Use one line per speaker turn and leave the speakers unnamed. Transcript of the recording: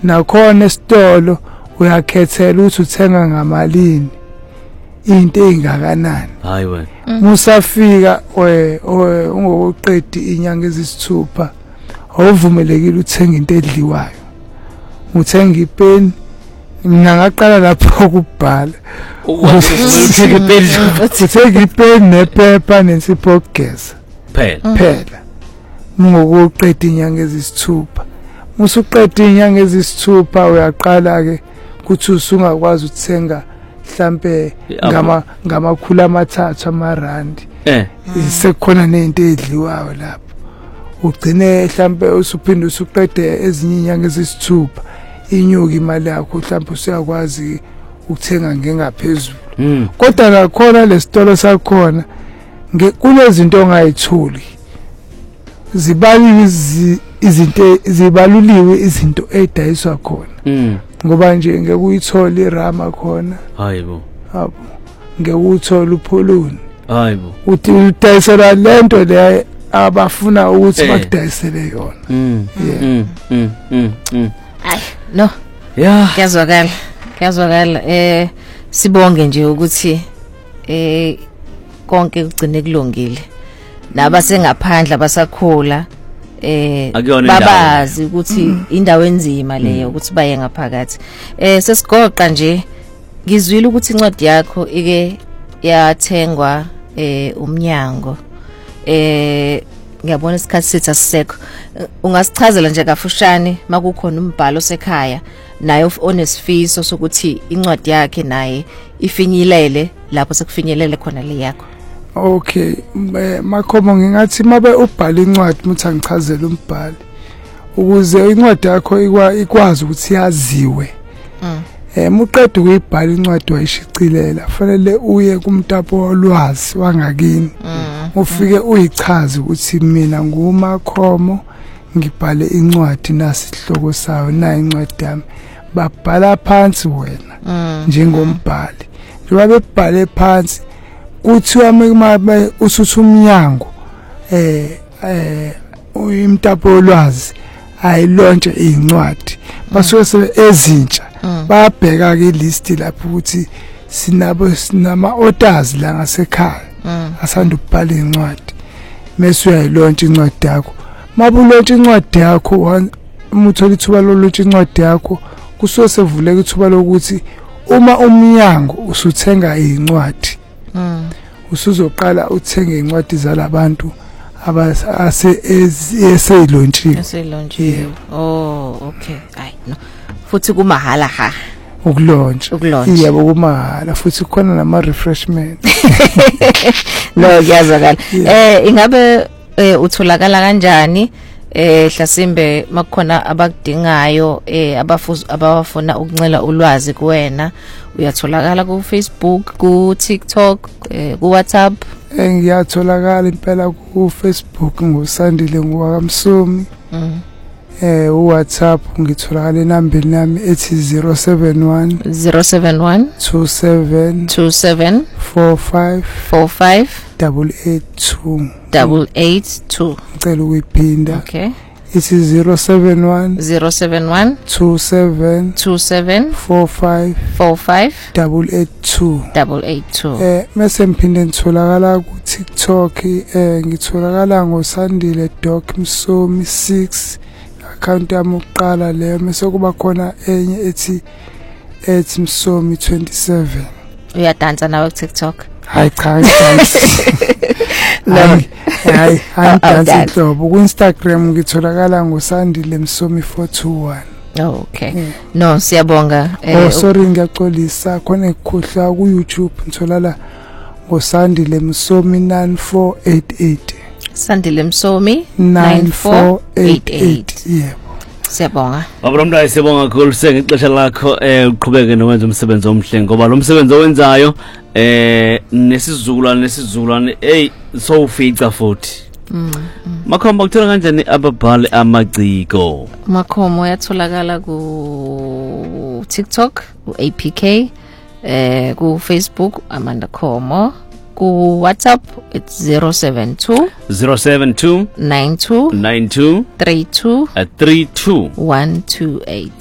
nakhona esitolo uyakhethela ukuthi uthenga ngamalini into engakanani.
Hayi wena.
Musafika ungokuqedi inyanga ezisithupha awuvumelekile uthenga into edliwayo. Uthenga ipeni mina ngaqala lapho ukubhala. Uthenga ipeni nephepha nensipho gesa. Phela. Ngokuqedi inyanga ezisithupha. Musuqedi inyanga ezisithupha uyaqala ke kuthi usungakwazi ukuthenga mhlambe ngamakhulu amathathu amarandi. Sekukhona nezinto edliwayo lapho. Ugcine mhlambe usuphinde usuqede ezinye inyanga ezisithupha inyuka imali yakho mhlambe usiyakwazi ukuthenga ngengaphezulu. Kodwa nakhona lesitolo sakhona kunezinto ongayithuli. Zibaluliwe izinto edayiswa khona. Ngoba nje ngeke uyithole irama khona.
Hayibo.
Ngeke uyithole upholoni.
Hayibo.
Uthi udayisela lento le abafuna ukuthi bakudayisele yona.
Ay no.
Yeah.
Kuyazwakala sibonge nje ukuthi konke kugcine kulungile. Nabasengaphandle abasakhula babazi ukuthi indawo enzima leyo ukuthi baye ngaphakathi. Sesigoqa nje ngizwile ukuthi incwadi yakho ike yathengwa umnyango. Ngiyabona isikhathi sethu asisekho. Ungasichazela nje kafushane makukhona umbhalo sekhaya naye onesifiso sokuthi incwadi yakhe naye ifinyilele lapho sekufinyelele khona le yakho.
Okay, Makhomo ngingathi mabe ubhala incwadi muthi angichazele umbhali ukuze incwadi yakho ikwazi ukuthi yaziwe. Muqeda ukuyibhala incwadi wayishicilela fanele uye kumtapo wolwazi wangakini. Ufike uyichaze ukuthi mina nguMakhomo ngibhale incwadi nasihloko sayo na incwadi yami. Babhala phansi wena njengombhali. Njengoba bebhale phansi kuthiwa mabe usuthu umnyango uyimtapo olwazi ayilontshe incwadi basuke ezintsha babheka ke list lapho ukuthi sinama orders la ngasekhaya asanda ukubhala incwadi mase uyayilontsha incwadi yakho mabulontsha incwadi yakho umuthola ithuba lolontsha incwadi yakho kusuke sevuleka ithuba lokuthi uma umnyango usuthenga incwadi usuzoqala uthenga incwadi zalabantu eseyilontshiwe.
Oh okay. Ay no. Futhi kumahala ha.
Ukulontsha. Yebo kumahala futhi khona nama refreshment.
No yazakala. Ingabe utholakala kanjani? Hlasimbe makukhona abakudingayo abafuna ukuncela ulwazi kuwena uyatholakala ku Facebook, ku TikTok, ku WhatsApp.
Ngiyatholakala impela ku Facebook ngosandile ngwakamsomi. WhatsApp ngitholakala enambeni nami ethi 071 27 45 882. Ngicela ukuyiphinda.
Okay.
It's 071 27 45 882. Mase mphinde ngitholakala ku TikTok ngitholakala ngosandile Doc Msomi 6 account yami uqala leyo mase kuba khona enye ethi Msomi 27.
Uyadansa nawe ku TikTok?
Hayi cha no hayi dansi hlobo ku Instagram ngitholakala ngosandile Msomi 421.
Okay. No siyabonga.
Sorry ngiyaxolisa khona ekukhohla ku YouTube ngitholala ngosandile Msomi 9488.
Sandile Msomi 9488.
Yebo.
Siyabonga.
Babamntwana siyabonga kakhulu sengixesha lakho uqhubeke nokwenza umsebenzi omhle ngoba lo msebenzi owenzayo nesizukulwane so ufica futhi. Makhomo ukuthola kanjani ababhali amagciko?
Makhomo yatholakala ku TikTok, ku APK, ku Facebook Amanda Khomo, ku WhatsApp it's 072 92 32 128.